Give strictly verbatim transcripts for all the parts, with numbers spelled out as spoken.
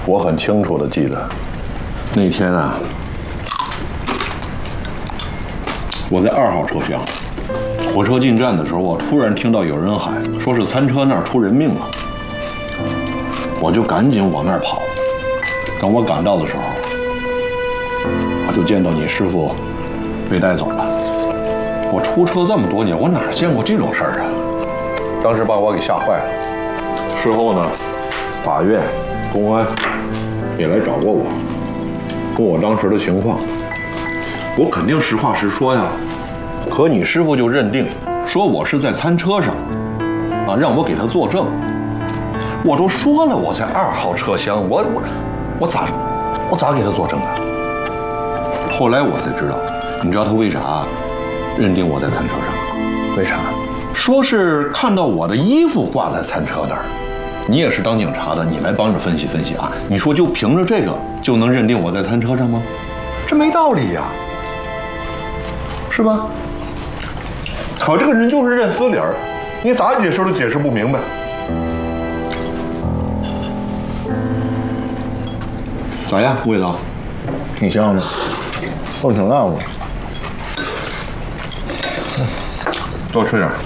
我很清楚的记得，那天啊，我在二号车厢，火车进站的时候，我突然听到有人喊，说是餐车那儿出人命了，我就赶紧往那儿跑。等我赶到的时候，我就见到你师傅被带走了。我出车这么多年，我哪见过这种事儿啊？当时把我给吓坏了。事后呢，法院、公安也来找过我，问我当时的情况。我肯定实话实说呀。可你师傅就认定，说我是在餐车上，啊，让我给他作证。我都说了我在二号车厢，我我我咋我咋给他作证啊？后来我才知道，你知道他为啥认定我在餐车上？ 为啥？ 说是看到我的衣服挂在餐车那儿。你也是当警察的，你来帮着分析分析啊！你说就凭着这个就能认定我在餐车上吗？这没道理呀，是吧？可这个人就是认死理儿，你咋解释都解释不明白。咋样，味道？ 挺香的，都挺烂乎。 多吃点。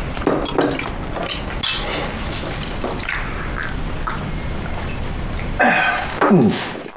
嗯。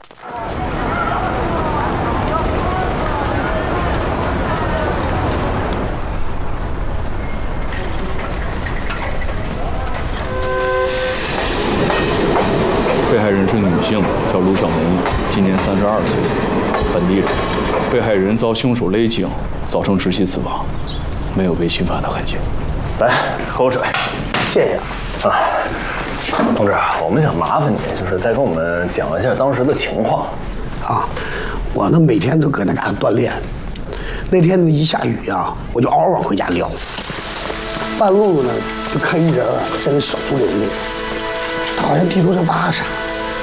被害人是女性，叫卢小梅，今年三十二岁，本地人。被害人遭凶手勒颈，造成窒息死亡，没有被侵犯的痕迹。 来，喝口水，谢谢啊。同志，我们想麻烦你，就是再跟我们讲一下当时的情况。 啊，我呢每天都搁那嘎达锻炼。那天呢一下雨啊，我就嗷嗷往回家撩。半路呢就看一人啊在那手足流泪，他好像地图上扒啥。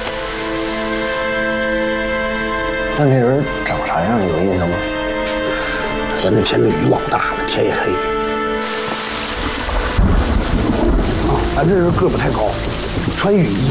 那那人长啥样？有印象吗？ 哎呀，那天那雨老大了，天也黑。啊，咱这人个不太高，穿雨衣。